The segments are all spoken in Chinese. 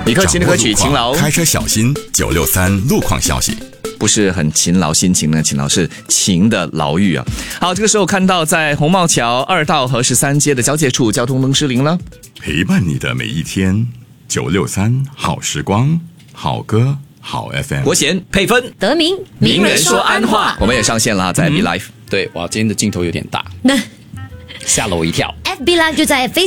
李克勤的歌曲《勤劳》， 开车小心963路况消息。 不是很勤劳心情的勤劳，是勤的牢狱啊。好，这个时候看到在红帽桥2道和13街的交界处，交通灯失灵了。 陪伴你的每一天，963好时光，好歌好 FM。 国贤配分德明名人说安话，我们也上线了，在 Be Live。 对，哇，今天的镜头有点大，吓了我一跳。 FB Live 就在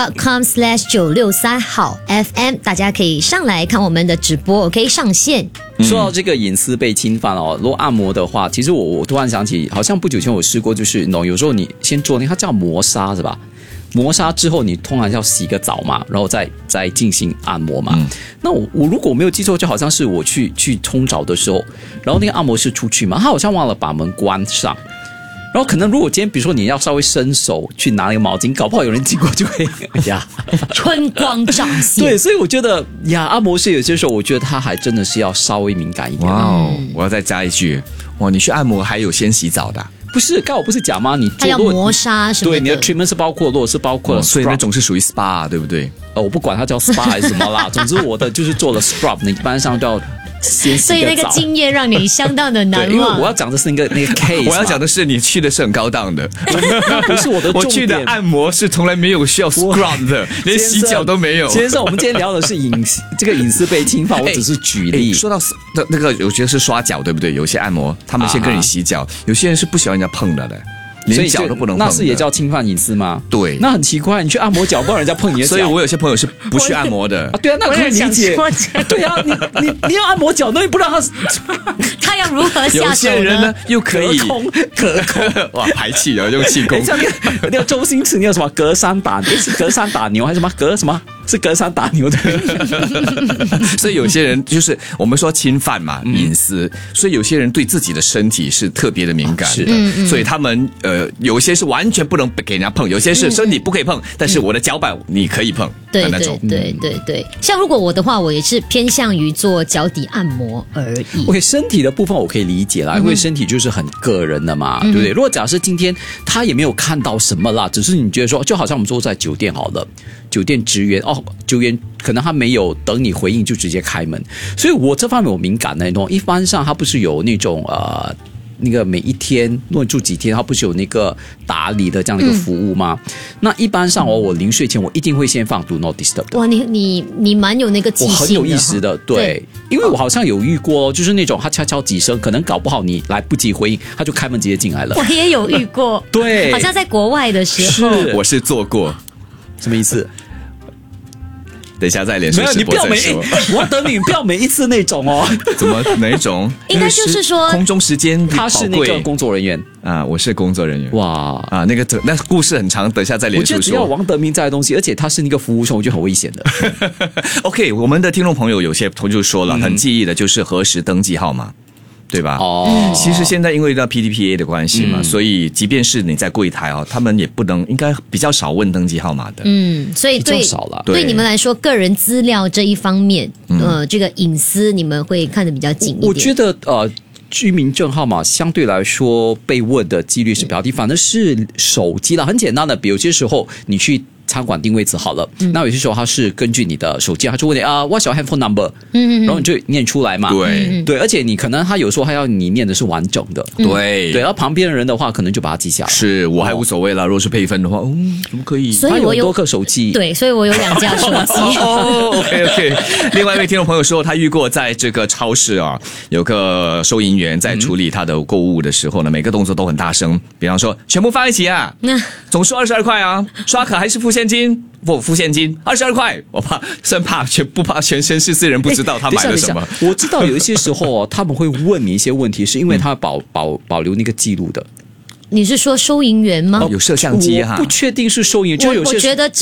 facebook.com/963好 FM， 大家可以上来看我们的直播，可以上线。 说到这个隐私被侵犯哦，如果按摩的话，其实我突然想起，好像不久前我试过，就是有时候你先做那个，它叫磨砂是吧？磨砂之后，你通常要洗个澡嘛，然后再进行按摩嘛。那我如果没有记错，就好像是我去冲澡的时候，然后那个按摩师出去嘛，他好像忘了把门关上。然后可能如果今天比如说你要稍微伸手去拿那个毛巾，搞不好有人经过就会春光乍现。 对，所以我觉得按摩师有些时候我觉得他还真的是要稍微敏感一点。 哇哦，我要再加一句，哇，你去按摩还有先洗澡的不是，刚好不是讲吗？你还要磨砂什么的。 对，你的 treatment 是包括，如果是包括所以那种是属于 spa 对不对？ 我不管它叫 spa 还是什么啦，总之我的就是做了 scrub， 你一般上都要先洗个澡。 所以那个经验让你相当的难忘。 对，因为我要讲的是那个 case， 我要讲的是你去的是很高档的， 不是我的重点。 我去的按摩是从来没有需要 scrub 的，连洗脚都没有。 先生，我们今天聊的是这个隐私被侵犯，我只是举例。 说到那个，我觉得是刷脚，对不对？有些按摩他们先跟你洗脚，有些人是不喜欢人家碰的。连脚都不能碰， 那是也叫侵犯隐私吗？ 对， 那很奇怪，你去按摩脚，不让人家碰你的脚。 所以我有些朋友是不去按摩的。 对啊，那可以理解。对啊，你要按摩脚，那你不让他要如何下手呢？ 有些人呢又可以隔空哇排气啊，用气功。 像那个周星驰，你有什么隔山打牛还是什么是隔山打牛的。 所以有些人就是我们说侵犯嘛隐私，所以有些人对自己的身体是特别的敏感的，所以他们有些是完全不能给人家碰，有些是身体不可以碰，但是我的脚板你可以碰的那种。 对。像如果我的话，我也是偏向于做脚底按摩而已。 OK， 身体的部分我可以理解啦，因为身体就是很个人的嘛，对不对？如果假设今天他也没有看到什么啦，只是你觉得说，就好像我们说在酒店好了，酒店职员酒员可能他没有等你回应就直接开门，所以我这方面我敏感的，你懂。一般上他不是有那种那个每一天，如果你住几天，他不是有那个打理的这样的一个服务吗？那一般上我临睡前我一定会先放 Do Not Disturb。哇， 你蛮有那个记性的， 我很有意识的，对，因为我好像有遇过，就是那种他敲几声，可能搞不好你来不及回应，他就开门直接进来了。 我也有遇过， 对， 好像在国外的时候， 我是做过， 什么意思？ 等一下在脸书直播再说。 我等你不要每一次那种哦。 怎么哪一种？ 应该就是说空中时间他是那个工作人员啊，我是工作人员。 哇啊，那故事很长，等一下在脸书说。 我觉得只要王德明在的东西，而且他是那个服务生，我觉得很危险的。 OK， 我们的听众朋友有些就说了，很记忆的就是核实登记号码。对吧？其实现在因为PDPA 的关系嘛，所以即便是你在柜台他们也不能，应该比较少问登记号码的。 所以对你们来说，个人资料这一方面，这个隐私你们会看得比较紧一点。 我觉得居民证号码相对来说被问的几率是比较低，反正是手机了，很简单的，比如有些时候你去餐馆定位置好了，那有些时候它是根据你的手机，它就问你what's your handphone number，然后你就念出来嘛。对，而且你可能他有时候还要你念的是完整的。 对， 然后旁边的人的话，可能就把它记下来。 是我还无所谓啦，如果是配分的话，怎么可以？ 所以我有多个手机。 对，所以我有2架手机。 OK。另外一位听众朋友说，他遇过在这个超市有个收银员在处理他的购物的时候呢，每个动作都很大声，比方说全部放一起啊，总数22块啊，刷卡还是付现金？不付现金，22块。我怕全身是人不知道他买了什么。 我知道有一些时候他们会问你一些问题，是因为他保留那个记录的。 你是说收银员吗？ 有摄像机我不确定是收银员，就有些我觉得